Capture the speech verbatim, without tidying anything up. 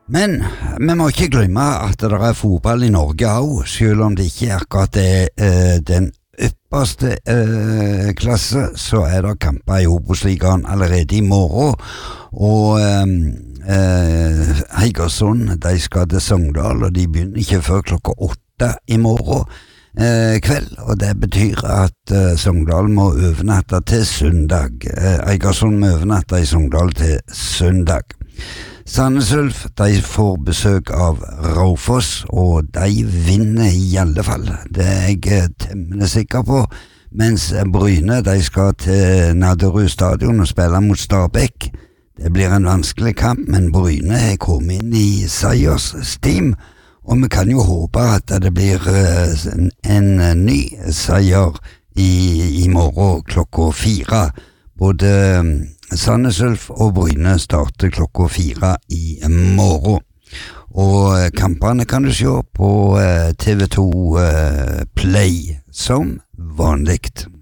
Men vi må ikke glemme at det er fotball i Norge også, selv om det ikke akkurat er eh, den ypperste eh, klasse, så er det kamper i Obos-ligaen allerede i morgen, og eh, eh, Eigersund, de skal til Sogndal, og de begynner ikke før klokka åtte i morgen eh, kveld, og det betyr at eh, Sogndal må overnatte til søndag. Eh, Eigersund må overnatte i Sogndal til søndag. Sandnes Ulf, de får besøk av Raufoss, og de vinner i alle fall. Det er jeg temmelig sikker på. Mens Bryne, de skal til Nadderud stadion og spille mot Stabæk. Det blir en vanskelig kamp, men Bryne er kommet inn i seiersteam, og vi kan jo håpe at det blir en, en ny seier i, i morgen klokka fire. Både Sandnes Ulf og Bryne starter klokka fire i morgen. Og kampene kan du se på T V to Play som vanligt.